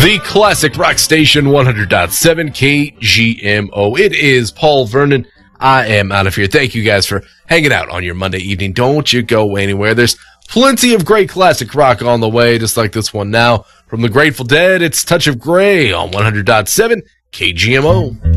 The classic rock station 100.7 KGMO. It is Paul Vernon. I am out of here. Thank you guys for hanging out on your Monday evening. Don't you go anywhere. There's plenty of great classic rock on the way, just like this one now. From the Grateful Dead, it's Touch of Grey on 100.7 KGMO.